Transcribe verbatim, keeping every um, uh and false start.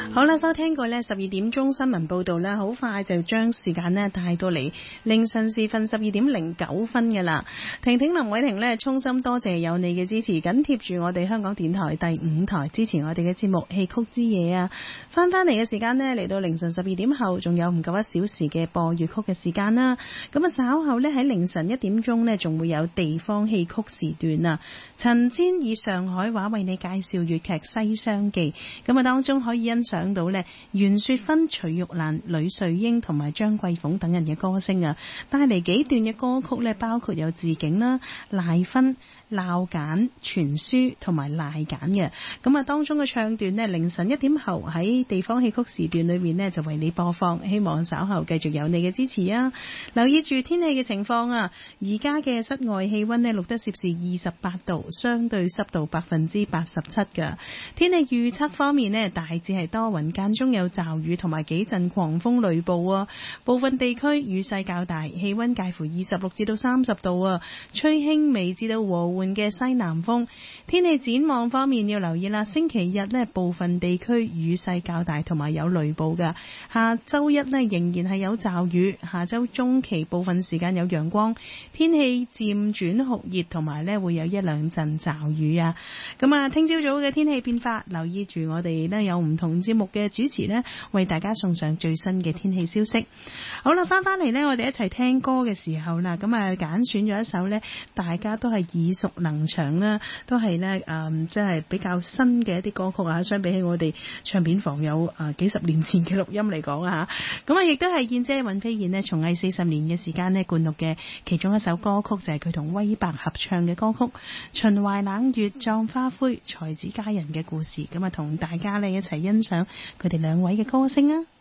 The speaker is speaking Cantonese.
好啦，收聽過呢十二點鐘新聞報道啦，好快就將時間呢帶到嚟凌晨時分十二點零九分嘅啦。婷婷林偉婷呢，衷心多謝有你嘅支持，緊貼住我哋香港電台第五台支持我哋嘅節目戲曲之夜啊。翻翻嚟嘅時間呢，嚟到凌晨十二點後，仲有唔夠一小時嘅播粵曲嘅時間啦。咁啊稍後呢，喺凌晨一點鐘呢，仲會有地方戲曲時段啊。陳煎以上海話為你介紹粵劇《西廂記》，咁啊當中可以欣賞講到呢袁雪芬、徐玉蘭、呂瑞英同埋張桂鳳等人嘅歌聲啊，帶嚟幾段嘅歌曲呢，包括有自景啦、賴芬、鬧簡、傳書同埋賴簡嘅。咁啊當中嘅唱段呢，凌晨一點後喺地方戲曲時段裏面呢，就為你播放，希望稍後繼續有你嘅支持啊！留意住天氣嘅情況啊，而家嘅室外氣溫呢，錄得攝氏二十八度，相對濕度百分之八十七㗎。天氣預測方面呢，大致係多雲間中有驟雨同埋幾陣狂風雷暴啊，部分地區雨勢較大，氣溫介乎二十六至到三十度啊，吹輕微至到和緩嘅西南風。天氣展望方面要留意啦，星期日呢，部分地區雨勢較大同埋有雷暴㗎，下周一呢，仍然係有驟雨，下周中期部分時間有陽光，天氣漸轉酷熱同埋呢會有一兩陣驟雨啊。咁啊聽朝早嘅天氣變化，留意住我哋呢有唔同節目嘅主持呢，為大家送上最新嘅天氣消息。好啦，翻翻嚟呢，我哋一齊聽歌嘅時候啦，咁啊揀選咗一首呢，大家都係耳熟能詳啦，都係呢，誒，即係比較新嘅一啲歌曲啊。相比起我哋唱片房有誒幾十年前嘅錄音嚟講啊，咁啊亦都係燕姐尹飛燕呢，從藝四十年嘅時間呢，灌錄嘅其中一首歌曲，就係佢同威伯合唱嘅歌曲《秦淮冷月葬花灰，才子佳人嘅故事》。咁啊，同大家呢一齊欣賞佢哋兩位嘅歌聲啊！